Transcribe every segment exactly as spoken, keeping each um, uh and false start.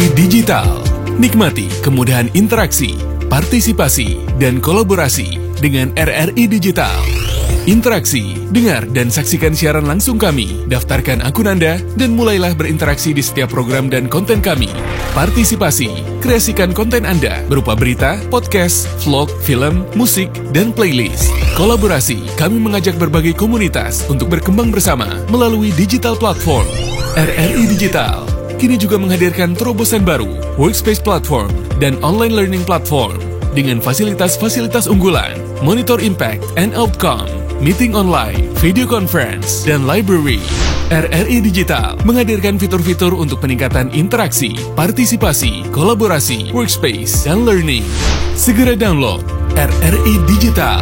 I Digital. Nikmati kemudahan interaksi, partisipasi, dan kolaborasi dengan R R I Digital. Interaksi, dengar dan saksikan siaran langsung kami, daftarkan akun Anda, dan mulailah berinteraksi di setiap program dan konten kami. Partisipasi, kreasikan konten Anda berupa berita, podcast, vlog, film, musik, dan playlist. Kolaborasi, kami mengajak berbagai komunitas untuk berkembang bersama melalui digital platform. R R I Digital kini juga menghadirkan terobosan baru, workspace platform, dan online learning platform dengan fasilitas-fasilitas unggulan, monitor impact and outcome, meeting online, video conference, dan library. R R I Digital menghadirkan fitur-fitur untuk peningkatan interaksi, partisipasi, kolaborasi, workspace, dan learning. Segera download R R I Digital.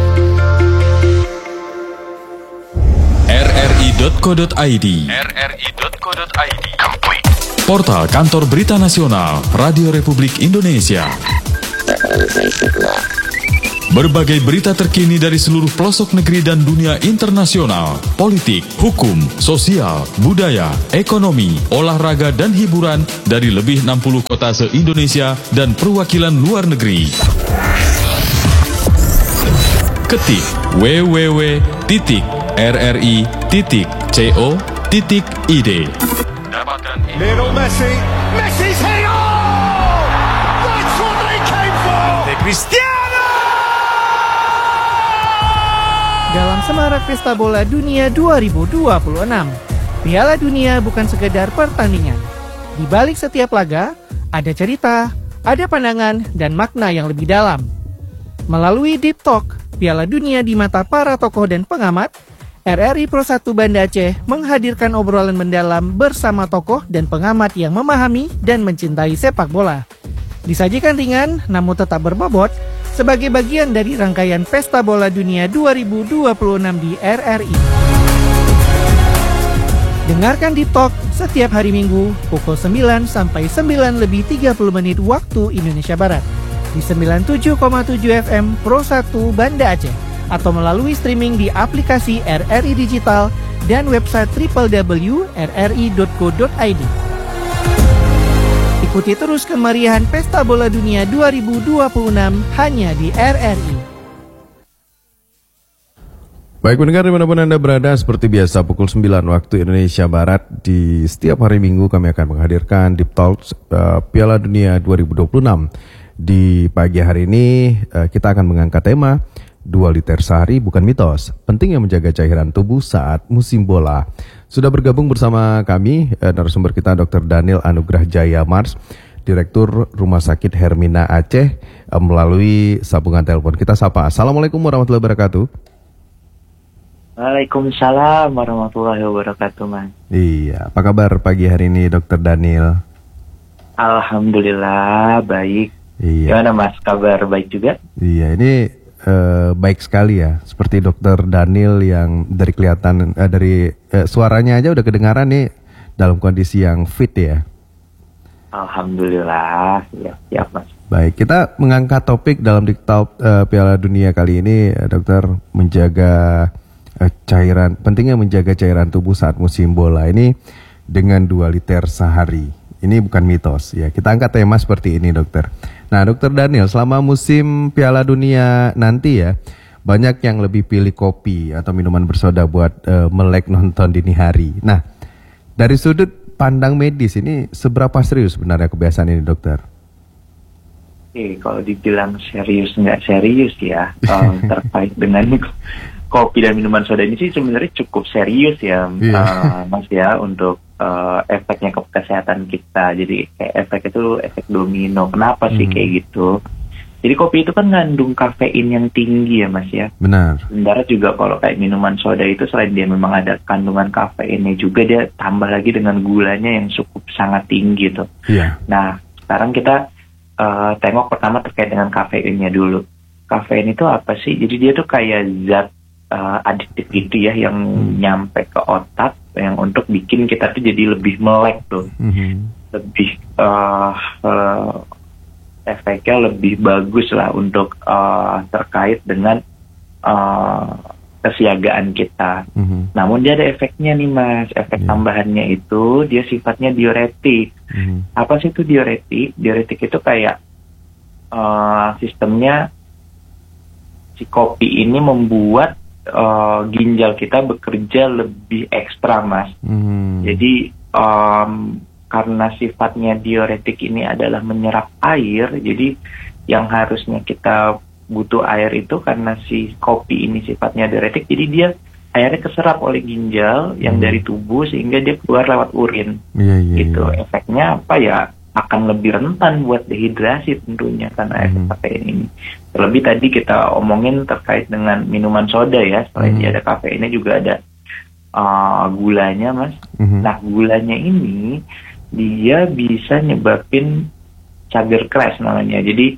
r r i dot co dot i d r r i dot co dot i d Portal Kantor Berita Nasional Radio Republik Indonesia. Berbagai berita terkini dari seluruh pelosok negeri dan dunia internasional, politik, hukum, sosial, budaya, ekonomi, olahraga, dan hiburan dari lebih enam puluh kota se-Indonesia dan perwakilan luar negeri. Ketik w w w titik r r i titik co titik i d. Lionel Messi, Messi's heading on! That's what they came for! De Cristiano! Dalam semarak Pesta Bola Dunia dua ribu dua puluh enam, Piala Dunia bukan sekedar pertandingan. Di balik setiap laga, ada cerita, ada pandangan, dan makna yang lebih dalam. Melalui Deep Talk, Piala Dunia di mata para tokoh dan pengamat, R R I Pro satu Banda Aceh menghadirkan obrolan mendalam bersama tokoh dan pengamat yang memahami dan mencintai sepak bola. Disajikan ringan namun tetap berbobot sebagai bagian dari rangkaian Pesta Bola Dunia dua ribu dua puluh enam di R R I. Dengarkan Deep Talk setiap hari Minggu pukul sembilan sampai sembilan lebih tiga puluh menit waktu Indonesia Barat di sembilan puluh tujuh koma tujuh F M Pro satu Banda Aceh atau melalui streaming di aplikasi R R I Digital dan website w w w titik r r i dot co dot i d. Ikuti terus kemeriahan Pesta Bola Dunia dua ribu dua puluh enam hanya di R R I. Baik pendengar dimanapun Anda berada, seperti biasa pukul sembilan waktu Indonesia Barat di setiap hari Minggu kami akan menghadirkan Deep Talks uh, Piala Dunia dua ribu dua puluh enam. Di pagi hari ini uh, kita akan mengangkat tema dua liter sehari bukan mitos, pentingnya menjaga cairan tubuh saat musim bola. Sudah bergabung bersama kami eh, narasumber kita Doktor Daniel Anugrah Jaya Mars, Direktur Rumah Sakit Hermina Aceh, eh, melalui sambungan telepon. Kita sapa. Assalamualaikum warahmatullahi wabarakatuh. Waalaikumsalam warahmatullahi wabarakatuh, Mas. Iya, apa kabar pagi hari ini Dokter Daniel? Alhamdulillah baik. Iya. Gimana Mas, kabar baik juga? Iya, ini Uh, baik sekali ya, seperti Dokter Daniel yang dari kelihatan uh, dari uh, suaranya aja udah kedengaran nih dalam kondisi yang fit ya. Alhamdulillah, ya, siap Mas. Baik, kita mengangkat topik dalam diktat uh, Piala Dunia kali ini, uh, Dokter, menjaga uh, cairan, pentingnya menjaga cairan tubuh saat musim bola ini dengan dua liter sehari. Ini bukan mitos ya. Kita angkat tema seperti ini, Dokter. Nah, Dokter Daniel, selama musim Piala Dunia nanti ya, banyak yang lebih pilih kopi atau minuman bersoda buat uh, melek nonton dini hari. Nah, dari sudut pandang medis ini seberapa serius sebenarnya kebiasaan ini, Dokter? Oke, kalau dibilang serius nggak serius ya, um, terkait dengan kopi dan minuman soda ini sih sebenarnya cukup serius ya, yeah. uh, Mas ya, untuk Uh, efeknya ke kesehatan kita. Jadi kayak efek itu efek domino. Kenapa sih hmm. kayak gitu? Jadi kopi itu kan ngandung kafein yang tinggi ya Mas ya. Benar. Sementara juga kalau kayak minuman soda itu selain dia memang ada kandungan kafeinnya juga, dia tambah lagi dengan gulanya yang cukup sangat tinggi tuh. Iya. Nah sekarang kita uh, tengok pertama terkait dengan kafeinnya dulu. Kafein itu apa sih? Jadi dia tuh kayak zat uh, adiktif gitu ya yang hmm. nyampe ke otak, yang untuk bikin kita tuh jadi lebih melek tuh, mm-hmm. lebih uh, uh, efeknya lebih bagus lah untuk uh, terkait dengan uh, kesiagaan kita. Mhm. Namun dia ada efeknya nih Mas, efek Yeah. tambahannya itu dia sifatnya diuretik. Mhm. Apa sih itu diuretik? Diuretik itu kayak uh, sistemnya si kopi ini membuat uh, ginjal kita bekerja lebih ekstra Mas. Mhm. Jadi um, karena sifatnya diuretik ini adalah menyerap air, jadi yang harusnya kita butuh air itu karena si kopi ini sifatnya diuretik, jadi dia airnya keserap oleh ginjal yang Hmm. dari tubuh sehingga dia keluar lewat urin. Iya, iya, Gitu. iya. Efeknya apa ya? Akan lebih rentan buat dehidrasi tentunya karena efek Hmm. kafein ini. Terlebih tadi kita omongin terkait dengan minuman soda ya, selain Hmm. dia ada kafeinnya juga ada uh, gulanya Mas. Mhm. Nah gulanya ini dia bisa nyebabin sugar crash namanya. Jadi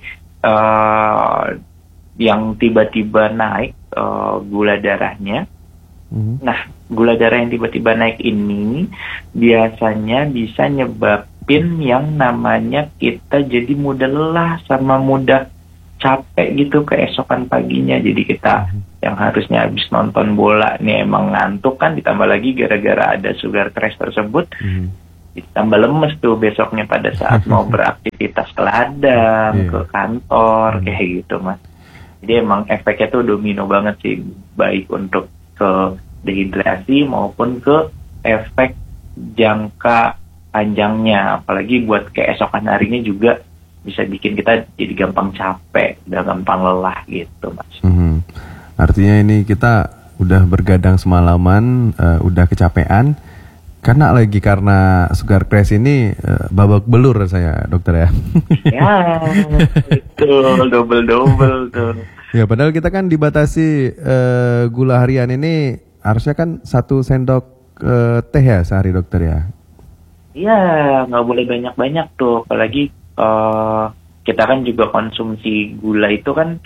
uh, yang tiba-tiba naik uh, gula darahnya. Mhm. Nah gula darah yang tiba-tiba naik ini biasanya bisa nyebabin yang namanya kita jadi mudah lelah sama mudah capek gitu keesokan paginya. Jadi kita yang harusnya habis nonton bola nih emang ngantuk kan, ditambah lagi gara-gara ada sugar crash tersebut, Mhm. ditambah lemes tuh besoknya pada saat mau beraktivitas ke ladang, Iya. ke kantor, Hmm. kayak gitu Mas. Jadi emang efeknya tuh domino banget sih, baik untuk ke dehidrasi maupun ke efek jangka panjangnya. Apalagi buat keesokan harinya juga bisa bikin kita jadi gampang capek, udah gampang lelah gitu Mas. Mhm. Artinya ini kita udah bergadang semalaman, eh, udah kecapean, karena lagi karena sugar crash ini eh, babak belur saya dokter ya. Ya, betul, double-double tuh. Ya padahal kita kan dibatasi eh, gula harian ini harusnya kan satu sendok eh, teh ya sehari dokter ya. Iya, nggak boleh banyak-banyak tuh. Apalagi eh, kita kan juga konsumsi gula itu kan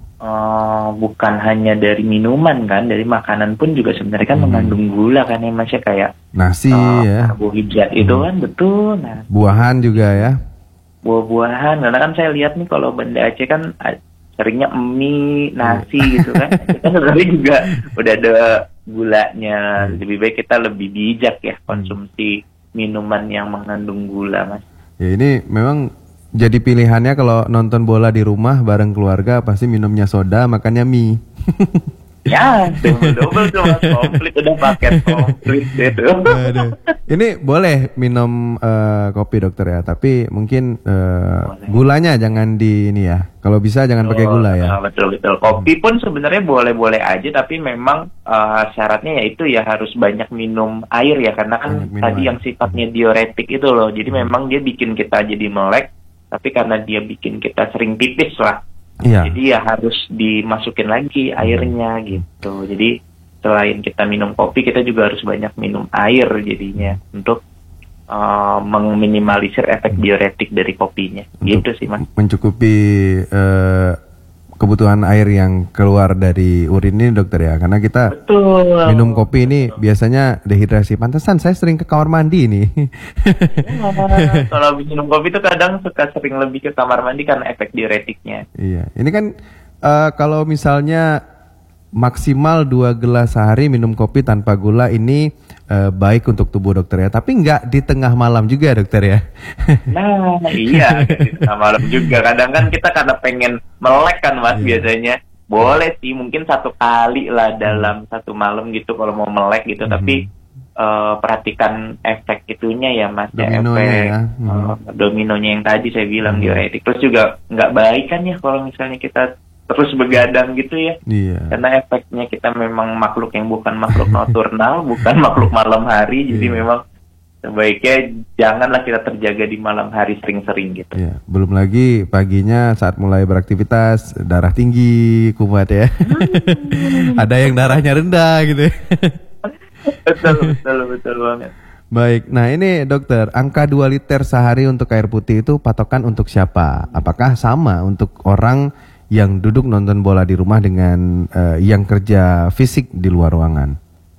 eh, bukan hanya dari minuman kan, dari makanan pun juga sebenarnya kan Hmm. mengandung gula kan ya Mas ya, kayak Nasi eh, ya, karbohidrat itu kan betul. Nah, buahan juga ya. buah-buahan, karena kan saya lihat nih kalau Banda Aceh kan a- seringnya mie, nasi gitu kan. Itu kan sebenarnya juga udah ada gulanya. Lebih baik kita lebih bijak ya konsumsi minuman yang mengandung gula Mas. Ya ini memang jadi pilihannya kalau nonton bola di rumah bareng keluarga pasti minumnya soda, makannya mie. Ya, double-double tuh Mas, komplit, udah paket komplit gitu. Aduh. Ini boleh minum eh, kopi dokter ya, tapi mungkin eh, gulanya jangan di ini ya. Kalau bisa jangan pakai gula ya. Oh, betul-betul. Kopi pun sebenarnya boleh-boleh aja, tapi memang eh, syaratnya yaitu ya harus banyak minum air ya, karena kan Banyak minum tadi air. yang sifatnya diuretik itu loh. Jadi memang dia bikin kita jadi melek, tapi karena dia bikin kita sering pipis lah. Iya. Jadi ya harus dimasukin lagi airnya gitu. Jadi selain kita minum kopi, kita juga harus banyak minum air jadinya untuk uh, meminimalisir efek diuretik dari kopinya. Gitu Untuk sih Mas. mencukupi eh, kebutuhan air yang keluar dari urin ini dokter ya, karena kita Betul. minum kopi ini biasanya dehidrasi. Pantesan saya sering ke kamar mandi nih. Ya, kalau habis minum kopi tuh kadang suka sering lebih ke kamar mandi karena efek diuretiknya. Iya, ini kan eh, kalau misalnya maksimal dua gelas sehari minum kopi tanpa gula ini eh, baik untuk tubuh dokter ya, tapi nggak di tengah malam juga dokter ya. Nah, iya, di tengah malam juga. Kadang kan kita karena pengen melek kan Mas biasanya. Boleh sih, mungkin satu kali lah dalam satu malam gitu kalau mau melek gitu. Hmm. Tapi eh, perhatikan efek itunya ya Mas. ya, Dominonya efek ya. eh, dominonya yang tadi saya bilang Hmm. diuretik. Terus juga nggak baik kan ya kalau misalnya kita terus begadang gitu ya. Iya. Karena efeknya kita memang makhluk yang bukan makhluk nocturnal, bukan makhluk malam hari, jadi Iya. memang sebaiknya janganlah kita terjaga di malam hari sering-sering gitu. Iya, belum lagi paginya saat mulai beraktivitas darah tinggi, kumat ya. Ada yang darahnya rendah gitu. betul, betul, betul banget. Baik, nah ini dokter, angka dua liter sehari untuk air putih itu patokan untuk siapa? Apakah sama untuk orang yang duduk nonton bola di rumah dengan eh, yang kerja fisik di luar ruangan?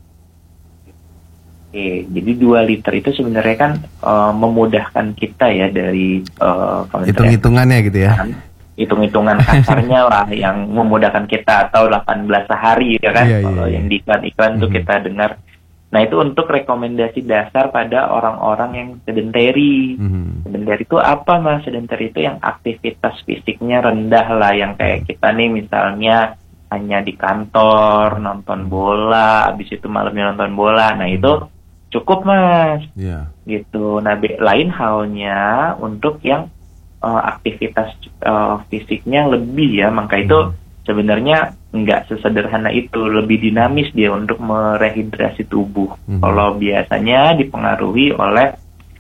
Oke, jadi dua liter itu sebenarnya kan eh, memudahkan kita ya dari eh, Kementerian Hitung-hitungannya gitu ya. Kesehatan. hitung-hitungan kasarnya lah yang memudahkan kita, atau delapan belas sehari ya kan, Iya, iya, kalau iya. yang di iklan-iklan tuh Mhm. kita dengar. Nah itu untuk rekomendasi dasar pada orang-orang yang sedentary. Mhm. Sedentary itu apa mas? Sedentary itu yang aktivitas fisiknya rendah lah, yang kayak kita nih misalnya hanya di kantor nonton bola, habis itu malamnya nonton bola. Nah itu cukup mas, Iya. gitu. Nah be- lain halnya untuk yang uh, aktivitas uh, fisiknya lebih ya, maka itu sebenarnya nggak sesederhana itu, lebih dinamis dia untuk merehidrasi tubuh. Mhm. Kalau biasanya dipengaruhi oleh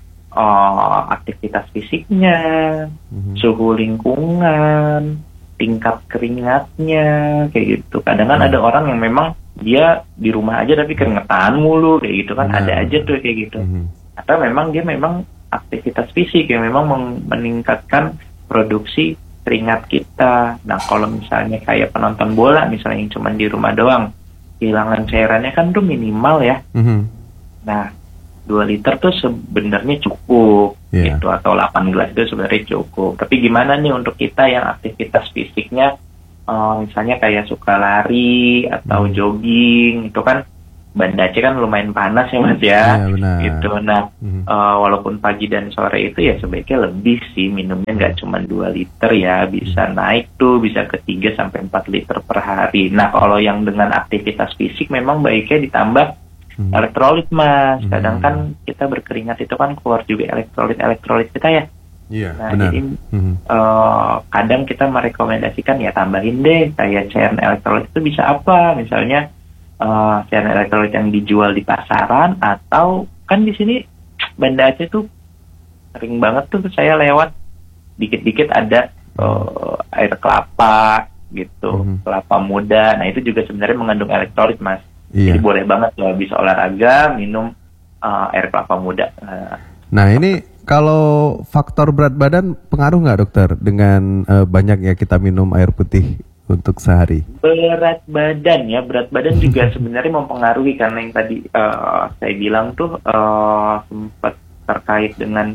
uh, aktivitas fisiknya, Mhm. suhu lingkungan, tingkat keringatnya, kayak gitu. Kadang kan Mhm. ada orang yang memang dia di rumah aja tapi keringetan mulu, kayak gitu kan. Benar. Ada aja tuh kayak gitu. Mhm. Atau memang dia memang aktivitas fisik yang memang meng- meningkatkan produksi keringat kita. Nah kalau misalnya kayak penonton bola misalnya yang cuma di rumah doang, kehilangan cairannya kan tuh minimal ya. Mhm. Nah dua liter tuh sebenarnya cukup, Iya. gitu, atau delapan gelas itu sebenarnya cukup. Tapi gimana nih untuk kita yang aktivitas fisiknya eh, misalnya kayak suka lari atau Hmm. jogging, itu kan Banda Aceh kan lumayan panas ya mas ya. Iya, benar. Gitu. Nah Mhm. eh, walaupun pagi dan sore itu ya sebaiknya lebih sih minumnya, nggak cuma dua liter ya, bisa naik tuh bisa ke tiga sampai empat liter per hari. Nah kalau yang dengan aktivitas fisik memang baiknya ditambah Mhm. elektrolit mas. Kadang Hmm. kan kita berkeringat itu kan keluar juga elektrolit-elektrolit kita ya. Iya, Nah benar. jadi Mhm. eh, kadang kita merekomendasikan ya tambahin deh kayak cairan elektrolit itu bisa apa, misalnya eh, cairan elektrolit yang dijual di pasaran, atau kan di sini Banda Aceh tuh sering banget tuh saya lewat dikit-dikit ada eh, air kelapa gitu, Mhm. kelapa muda. Nah itu juga sebenarnya mengandung elektrolit mas. Iya. Jadi boleh banget kalau habis olahraga minum uh, air kelapa muda. Uh, Nah ini kalau faktor berat badan pengaruh nggak dokter dengan eh, banyaknya kita minum air putih untuk sehari? berat badan ya, berat badan juga sebenarnya mempengaruhi, karena yang tadi uh, saya bilang tuh uh, sempat terkait dengan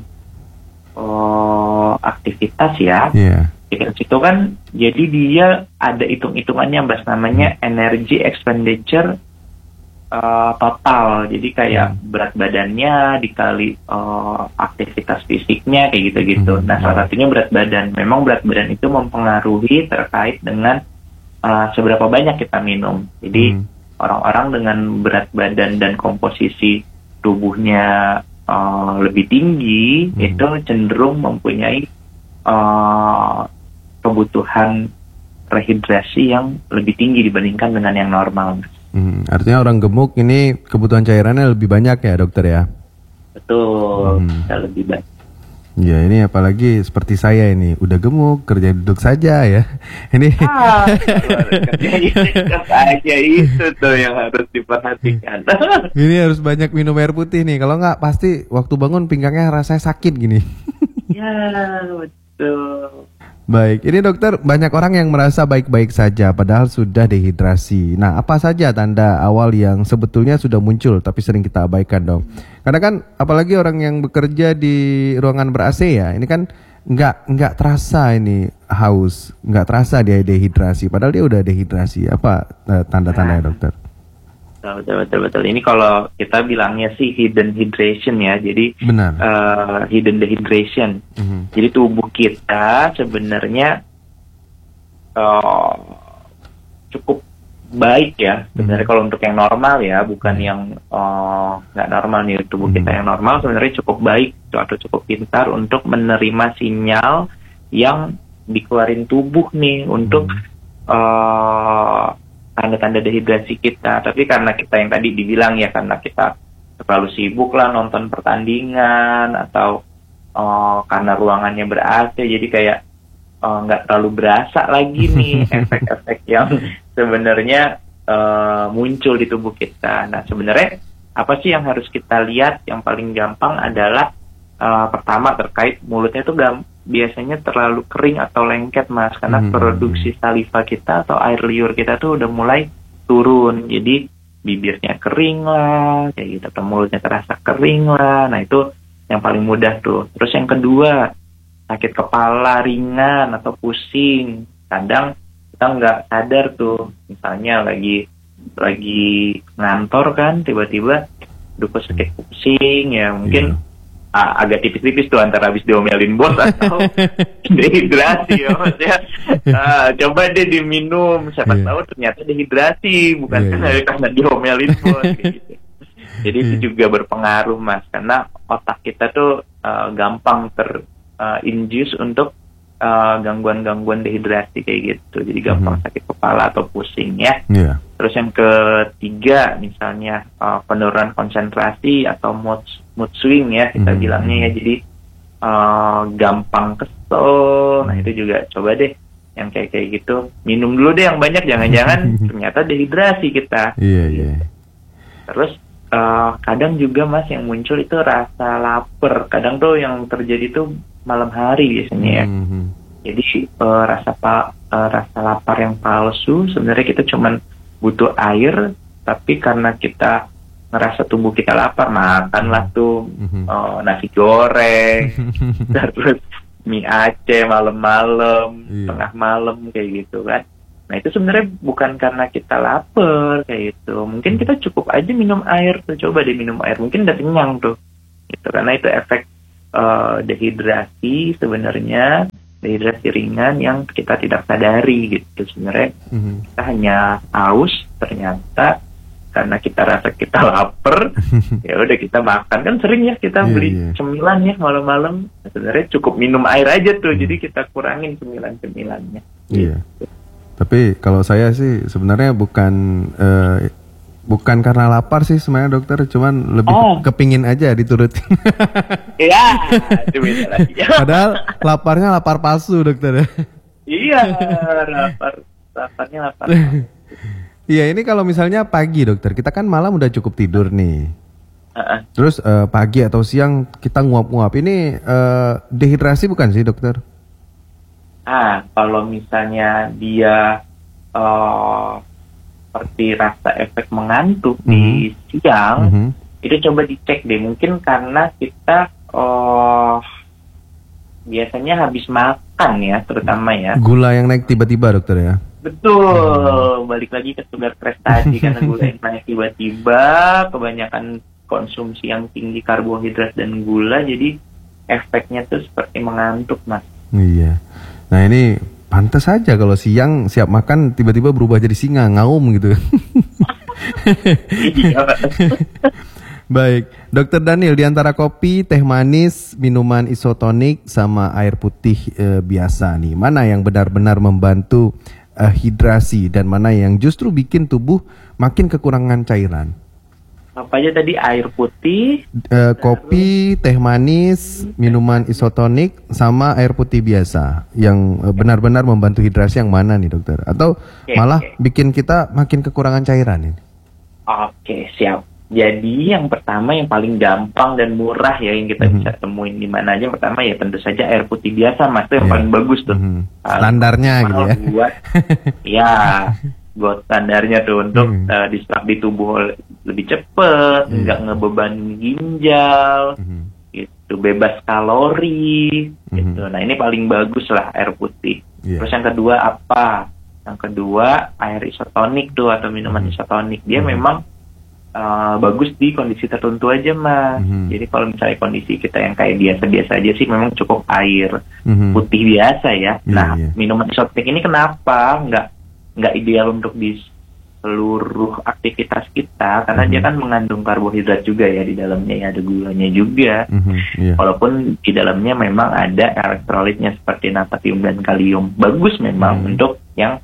uh, aktivitas ya. Iya. Aktivitas itu kan jadi dia ada hitung-hitungannya Mbak, namanya energy expenditure uh, total. Jadi kayak berat badannya dikali uh, aktivitas fisiknya kayak gitu-gitu. Hmm. Nah salah satunya berat badan. Memang berat badan itu mempengaruhi terkait dengan uh, seberapa banyak kita minum. Jadi Hmm. orang-orang dengan berat badan dan komposisi tubuhnya uh, lebih tinggi, Hmm. itu cenderung mempunyai uh, kebutuhan rehidrasi yang lebih tinggi dibandingkan dengan yang normal. Hmm, artinya orang gemuk ini kebutuhan cairannya lebih banyak ya dokter ya? Betul, Hmm. bisa lebih baik. Ya ini apalagi seperti saya ini udah gemuk kerja duduk saja ya. Ini Ah, itu aja itu tuh yang harus diperhatikan. ini harus banyak minum air putih nih. Kalau nggak pasti waktu bangun pinggangnya rasanya sakit gini. Ya, betul. Baik, ini dokter banyak orang yang merasa baik-baik saja padahal sudah dehidrasi. Nah, apa saja tanda awal yang sebetulnya sudah muncul tapi sering kita abaikan dong? Karena kan apalagi orang yang bekerja di ruangan ber-A C ya, ini kan nggak nggak terasa ini haus, nggak terasa dia dehidrasi padahal dia udah dehidrasi. Apa eh, tanda-tandanya dokter? Betul, betul, betul. Ini kalau kita bilangnya sih hidden hydration ya. Jadi Benar. eh, hidden dehydration. Mhm. Jadi tubuh kita sebenarnya eh, cukup baik ya. Sebenarnya kalau untuk yang normal ya, bukan yang eh, nggak normal nih. Tubuh kita yang normal sebenarnya cukup baik atau cukup pintar untuk menerima sinyal yang dikeluarin tubuh nih untuk eh, tanda-tanda dehidrasi kita. Tapi karena kita yang tadi dibilang ya, karena kita terlalu sibuk lah nonton pertandingan, atau uh, karena ruangannya ber-A C, jadi kayak uh, nggak terlalu berasa lagi nih efek-efek yang sebenarnya uh, muncul di tubuh kita. Nah sebenarnya apa sih yang harus kita lihat? Yang paling gampang adalah uh, pertama terkait mulutnya itu gam- biasanya terlalu kering atau lengket mas, karena Hmm. produksi saliva kita atau air liur kita tuh udah mulai turun. Jadi bibirnya kering lah kayak gitu, atau mulutnya terasa kering lah. Nah itu yang paling mudah tuh. Terus yang kedua, sakit kepala ringan atau pusing. Kadang kita nggak sadar tuh, misalnya lagi lagi ngantor kan, tiba-tiba duh kok sakit pusing ya, mungkin yeah. uh, agak tipis-tipis tuh antara habis diomelin bos atau dehidrasi ya maksudnya. Uh, coba deh diminum, siapa yeah. tahu ternyata dehidrasi, bukan yeah, karena, yeah. karena diomelin bos gitu. Jadi yeah. itu juga berpengaruh Mas, karena otak kita tuh uh, gampang ter uh, induce untuk Uh, gangguan-gangguan dehidrasi kayak gitu, jadi gampang mm-hmm. sakit kepala atau pusing ya. Yeah. Terus yang ketiga misalnya uh, penurunan konsentrasi atau mood mood swing ya kita mm-hmm. bilangnya ya, jadi uh, gampang kesel. Nah itu juga coba deh yang kayak kayak gitu, minum dulu deh yang banyak, jangan-jangan ternyata dehidrasi kita. Iya yeah, iya. Yeah. Terus uh, kadang juga Mas yang muncul itu rasa lapar, kadang tuh yang terjadi tuh malam hari biasanya ya. Mm-hmm. Jadi uh, rasa pa, uh, rasa lapar yang palsu, sebenarnya kita cuman butuh air, tapi karena kita ngerasa tubuh kita lapar, makanlah tuh mm-hmm. uh, nasi goreng, terus mie Aceh malam-malam, yeah. tengah malam kayak gitu kan. Nah itu sebenarnya bukan karena kita lapar kayak gitu. Mungkin kita cukup aja minum air tuh, coba deh minum air, mungkin udah kenyang tuh. Gitu, karena itu efek Uh, dehidrasi sebenarnya, dehidrasi ringan yang kita tidak sadari gitu. Sebenarnya mm-hmm. kita hanya haus, ternyata karena kita rasa kita lapar ya udah kita makan. Kan sering ya kita yeah, beli yeah. cemilan ya malam-malam, sebenarnya cukup minum air aja tuh, mm. jadi kita kurangin cemilan-cemilannya. Iya. Gitu. Tapi kalau saya sih sebenarnya bukan uh, bukan karena lapar sih sebenarnya dokter, cuman lebih oh. kepingin aja diturutin. Iya, itu beda lagi. Padahal laparnya lapar palsu dokter. Iya, lapar, laparnya lapar. Iya, ini kalau misalnya pagi dokter, kita kan malam udah cukup tidur nih. Uh-uh. Terus uh, pagi atau siang kita nguap-nguap, ini uh, dehidrasi bukan sih dokter? Ah, kalau misalnya dia uh, seperti rasa efek mengantuk mm-hmm. di siang, mm-hmm. itu coba dicek deh, mungkin karena kita oh, biasanya habis makan ya, terutama ya. Gula yang naik tiba-tiba dokter ya? Betul, hmm. balik lagi ke sugar crash tadi, karena gula yang naik tiba-tiba, kebanyakan konsumsi yang tinggi karbohidrat dan gula, jadi efeknya tuh seperti mengantuk Mas. Iya, nah ini pantas saja kalau siang siap makan tiba-tiba berubah jadi singa, ngaum gitu. Baik, dokter Daniel, di antara kopi, teh manis, minuman isotonik, sama air putih e, biasa nih, mana yang benar-benar membantu e, hidrasi dan mana yang justru bikin tubuh makin kekurangan cairan? Apa aja tadi? Air putih, e, kopi, teh manis, minuman isotonik, sama air putih biasa. Yang e, benar-benar membantu hidrasi yang mana nih dokter? Atau okay, malah okay. bikin kita makin kekurangan cairan ini? Oke, siap. Jadi yang pertama yang paling gampang dan murah ya yang kita mm-hmm. bisa temuin di mana aja, pertama ya tentu saja air putih biasa Mas, itu yang yeah. paling bagus tuh. Mm-hmm. Standarnya gitu ya. Buat, ya. Buat standarnya tuh untuk hmm. uh, diserap di tubuh lebih cepat, hmm. nggak ngebeban ginjal, hmm. gitu, bebas kalori, hmm. gitu. Nah ini paling bagus lah air putih. Yeah. Terus yang kedua apa? Yang kedua air isotonik tuh atau minuman hmm. isotonik. Dia hmm. memang uh, bagus di kondisi tertentu aja Mas. Hmm. Jadi kalau misalnya kondisi kita yang kayak biasa-biasa aja sih memang cukup air hmm. putih biasa ya. Yeah, nah yeah. minuman isotonik ini kenapa nggak nggak ideal untuk di seluruh aktivitas kita, karena mm-hmm. dia kan mengandung karbohidrat juga ya di dalamnya, ya ada gulanya juga. Mm-hmm, yeah. Walaupun di dalamnya memang ada elektrolitnya seperti natrium dan kalium. Bagus memang mm-hmm. untuk yang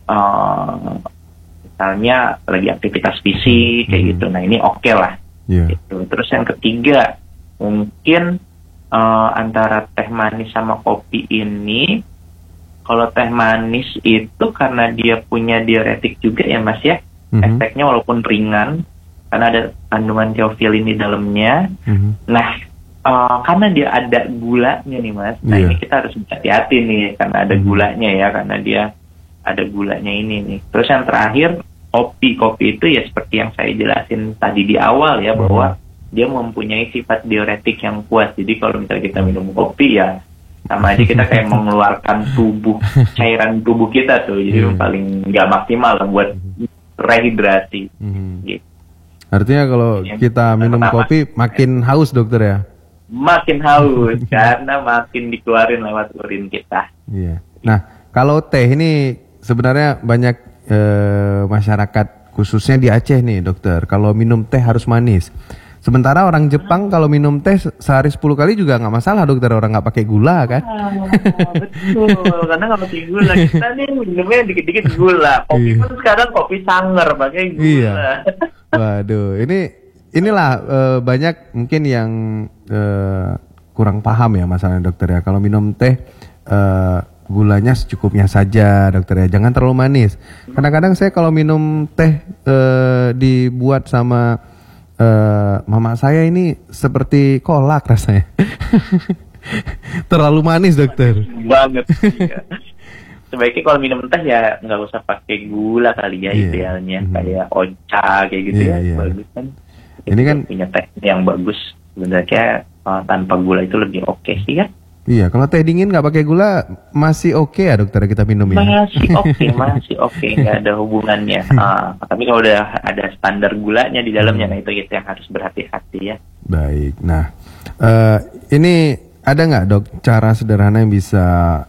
uh, misalnya lagi aktivitas fisik kayak mm-hmm. gitu. Nah ini oke okay lah. Yeah. Gitu. Terus yang ketiga mungkin uh, antara teh manis sama kopi ini. Kalau teh manis itu karena dia punya diuretik juga ya Mas ya, mm-hmm. efeknya walaupun ringan karena ada kandungan teofilin di dalamnya. Mm-hmm. Nah, uh, karena dia ada gulanya nih Mas, nah yeah. ini kita harus hati-hati nih karena ada mm-hmm. gulanya ya, karena dia ada gulanya ini nih. Terus yang terakhir kopi, kopi itu ya seperti yang saya jelasin tadi di awal ya, bahwa mm-hmm. dia mempunyai sifat diuretik yang kuat. Jadi kalau misalnya kita minum kopi ya Sama aja kita kayak mengeluarkan tubuh, cairan tubuh kita tuh. Jadi hmm. paling nggak maksimal lah buat rehidrasi. Hmm. Gitu. Artinya kalau ya, kita minum pertama, kopi makin haus dokter ya? Makin haus karena makin dikeluarin lewat urin kita. Iya. Nah kalau teh ini sebenarnya banyak eh, masyarakat khususnya di Aceh nih dokter. Kalau minum teh harus manis. Sementara orang Jepang kalau minum teh sehari sepuluh kali juga nggak masalah dokter, orang nggak pakai gula kan? Ah, betul, karena nggak pakai gula. Kita nih minumnya dikit-dikit gula. Kopi pun sekarang kopi sanger pakai gula. Iya. Waduh, ini inilah uh, banyak mungkin yang uh, kurang paham ya masalahnya dokter ya. Kalau minum teh uh, gulanya secukupnya saja dokter ya, jangan terlalu manis. Kadang-kadang saya kalau minum teh uh, dibuat sama Uh, mama saya ini seperti kolak rasanya. Terlalu manis dokter. Banget. Iya. Sebaiknya kalau minum teh ya nggak usah pakai gula kali ya, yeah. Idealnya mm-hmm. kayak ocha kayak gitu yeah, ya, yeah. Bagus kan. Ini kan punya teh yang bagus sebenarnya uh, tanpa gula itu lebih oke okay sih ya. Iya, kalau teh dingin nggak pakai gula masih oke okay ya dokter kita minum ya? Masih oke, okay, masih oke, okay, nggak ada hubungannya. Uh, tapi kalau udah ada standar gulanya di dalamnya, nah itu itu yang harus berhati-hati ya. Baik, nah uh, ini ada nggak dok cara sederhana yang bisa